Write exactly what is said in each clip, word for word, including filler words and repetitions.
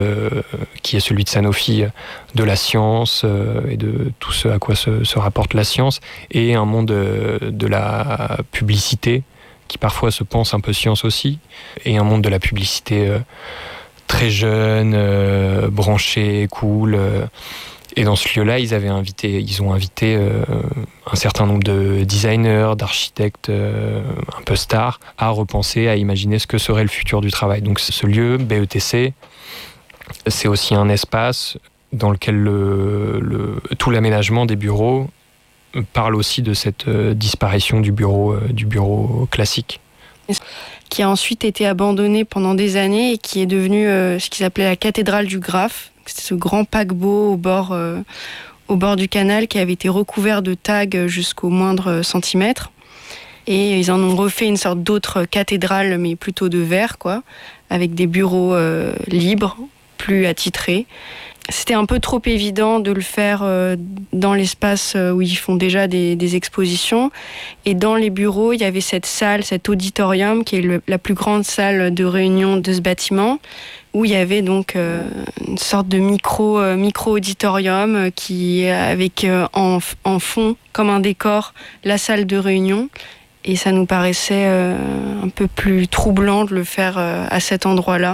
euh, qui est celui de Sanofi, de la science euh, et de tout ce à quoi se, se rapporte la science, et un monde euh, de la publicité, qui parfois se pense un peu science aussi, et un monde de la publicité euh, très jeune, euh, branché, cool. Euh, et dans ce lieu-là, ils avaient invité, ils ont invité euh, un certain nombre de designers, d'architectes euh, un peu stars, à repenser, à imaginer ce que serait le futur du travail. Donc ce lieu, B E T C, c'est aussi un espace dans lequel le, le, tout l'aménagement des bureaux parle aussi de cette euh, disparition du bureau, euh, du bureau classique. Qui a ensuite été abandonné pendant des années et qui est devenu euh, ce qu'ils appelaient la cathédrale du Graphe. C'est ce grand paquebot au bord, euh, au bord du canal qui avait été recouvert de tags jusqu'au moindre centimètre. Et ils en ont refait une sorte d'autre cathédrale, mais plutôt de verre, quoi, avec des bureaux euh, libres, plus attitrés. C'était un peu trop évident de le faire dans l'espace où ils font déjà des, des expositions. Et dans les bureaux, il y avait cette salle, cet auditorium, qui est le, la plus grande salle de réunion de ce bâtiment, où il y avait donc euh, une sorte de micro, euh, micro-auditorium qui, avec euh, en, en fond, comme un décor, la salle de réunion. Et ça nous paraissait euh, un peu plus troublant de le faire euh, à cet endroit-là.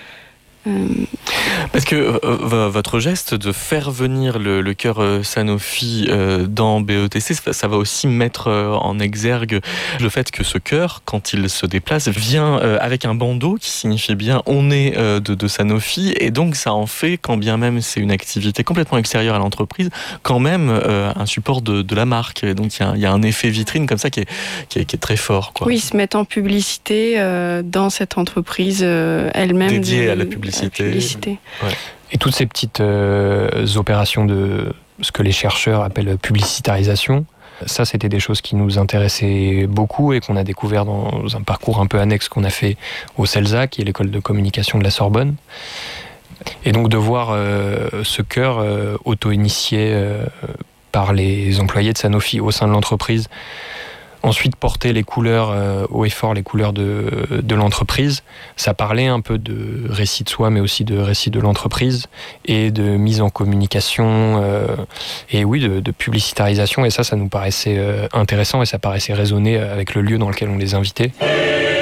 Parce que euh, votre geste de faire venir le, le chœur euh, Sanofi euh, dans B E T C, ça, ça va aussi mettre euh, en exergue le fait que ce chœur, quand il se déplace, vient euh, avec un bandeau qui signifie bien on est euh, de, de Sanofi, et donc ça en fait, quand bien même c'est une activité complètement extérieure à l'entreprise, quand même euh, un support de, de la marque. Et donc il y, y a un effet vitrine comme ça qui est, qui est, qui est très fort, quoi. Oui, ils se mettent en publicité euh, dans cette entreprise euh, elle-même. Dédiée de, à la publicité. À la publicité. Ouais. Et toutes ces petites euh, opérations de ce que les chercheurs appellent publicitarisation, ça c'était des choses qui nous intéressaient beaucoup et qu'on a découvert dans un parcours un peu annexe qu'on a fait au CELSA, qui est l'école de communication de la Sorbonne. Et donc de voir euh, ce chœur euh, auto-initié euh, par les employés de Sanofi au sein de l'entreprise, ensuite porter les couleurs euh, haut et fort, les couleurs de, de l'entreprise. Ça parlait un peu de récit de soi, mais aussi de récit de l'entreprise et de mise en communication euh, et oui, de, de publicitarisation. Et ça, ça nous paraissait euh, intéressant et ça paraissait résonner avec le lieu dans lequel on les invitait.